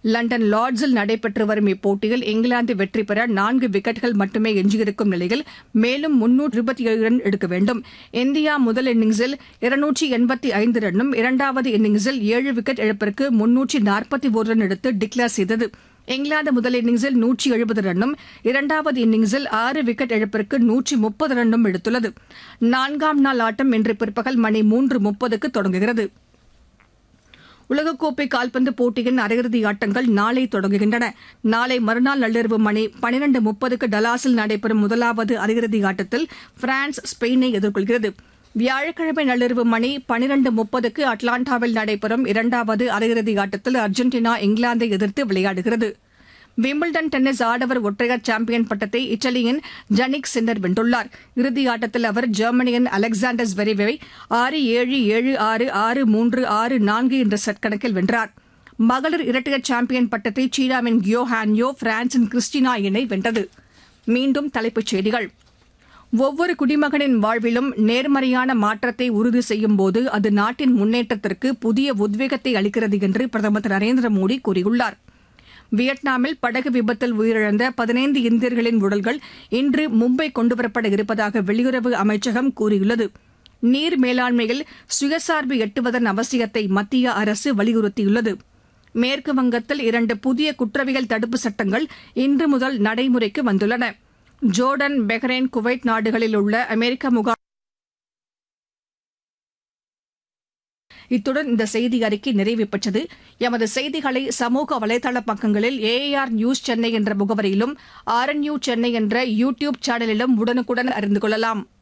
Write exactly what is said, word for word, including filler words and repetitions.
London லார்ட்ஸில் நடைபெற்று வரும் இப்போட்டியில் இங்கிலாந்து வெற்றி பெற நான்கு விக்கெட்டுகள் மட்டுமே எஞ்சியிருக்கும் நிலையில் மேலும் முன்னூற்று இருபத்தி ஏழு ரன் எடுக்க வேண்டும். இந்தியா முதல் இன்னிங்ஸில் இருநூற்று எண்பத்தி ஐந்து ரன்னும் இரண்டாவது இன்னிங்ஸில் ஏழு விக்கெட் இழப்பிற்கு முன்னூற்று நாற்பத்தி ஒரு ரன் எடுத்து டிக்ளேர் செய்தது. இங்கிலாந்து முதல் இன்னிங்ஸில் நூற்று எழுபது ரன்னும் இரண்டாவது இன்னிங்ஸில் ஆறு விக்கெட் இழப்பிற்கு நூற்று முப்பது ரன்னும் எடுத்துள்ளது. நான்காம் நாள் ஆட்டம் இன்று பிற்பகல் மணி மூன்று முப்பதுக்கு தொடங்குகிறது. உலகக்கோப்பை கால்பந்து போட்டியின் அரையிறுதி ஆட்டங்கள் நாளை தொடங்குகின்றன. நாளை மறுநாள் நள்ளிரவு மணி பனிரண்டு முப்பதுக்கு டலாஸில் நடைபெறும் முதலாவது அரையிறுதி ஆட்டத்தில் பிரான்ஸ் ஸ்பெயினை எதிர்கொள்கிறது. வியாழக்கிழமை நள்ளிரவு மணி பனிரண்டு முப்பதுக்கு அட்லாண்டாவில் நடைபெறும் இரண்டாவது அரையிறுதி ஆட்டத்தில் அர்ஜென்டினா இங்கிலாந்தை எதிர்த்து விளையாடுகிறது. விம்பிள்டன் டென்னிஸ் ஆடவர் ஒற்றையர் சாம்பியன் பட்டத்தை இத்தாலியின் ஜனிக் சின்னர் வென்றுள்ளார். இறுதி ஆட்டத்தில் அவர் ஜெர்மனியின் அலெக்சாண்டர் ஸ்வெரேவை ஆறு ஏழு ஏழு ஆறு ஆறு மூன்று ஆறு நான்கு என்ற செட் கணக்கில் வென்றார். மகளிர் இரட்டையர் சாம்பியன் பட்டத்தை சீனாவின் கியோ ஹான்யோ பிரான்சின் கிறிஸ்டினா இணை வென்றது. மீண்டும் தலைப்புச் செய்திகள். ஒவ்வொரு குடிமகனின் வாழ்விலும் நேர்மறையான மாற்றத்தை உறுதி செய்யும்போது அது நாட்டின் முன்னேற்றத்திற்கு புதிய உத்வேகத்தை அளிக்கிறது என்று பிரதமர் திரு நரேந்திர மோடி கூறியுள்ளார். வியட்நாமில் படகு விபத்தில் உயிரிழந்த பதினைந்து இந்தியர்களின் உடல்கள் இன்று மும்பை கொண்டுவரப்பட இருப்பதாக வெளியுறவு அமைச்சகம் கூறியுள்ளது. நீர் மேலாண்மையில் சுயசார்பு எட்டுவதன் அவசியத்தை மத்திய அரசு வலியுறுத்தியுள்ளது. மேற்கு வங்கத்தில் இரண்டு புதிய குற்றவியல் தடுப்பு சட்டங்கள் இன்று முதல் நடைமுறைக்கு வந்துள்ளன. ஜோர்டன், பஹ்ரைன், குவைத் நாடுகளில் உள்ள அமெரிக்க முகாம். இத்துடன் இந்த செய்தி அறிக்கை நிறைவு பெற்றது. எமது செய்திகளை சமூக வலைதள பக்கங்களில் ஏஆர் நியூஸ் சென்னை என்ற முகவரியிலும் ஆர்என்யூ சென்னை என்ற யூ டியூப் சேனலிலும் உடனுக்குடன் அறிந்து கொள்ளலாம்.